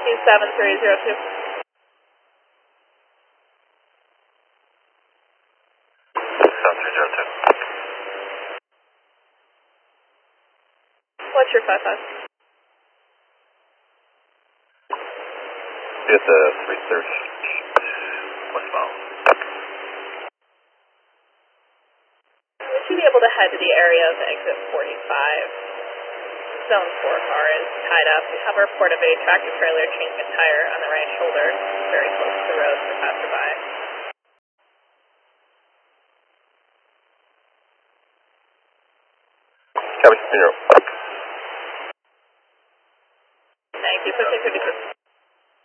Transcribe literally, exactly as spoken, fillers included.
two seven three zero two. seven three zero two. What's your five five? Be at the three thirty. Westbound. We should be able to head to the area of exit forty-five. Zone four car is tied up. We have a report of a tractor trailer changing a tire on the right shoulder, very close to the road for passerby. Copy, zero.